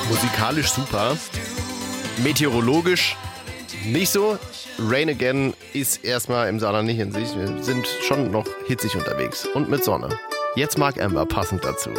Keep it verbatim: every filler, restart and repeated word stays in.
Musikalisch super. Meteorologisch nicht so. Rain Again ist erstmal im Saarland nicht in sich. Wir sind schon noch hitzig unterwegs und mit Sonne. Jetzt Mark Amber passend dazu.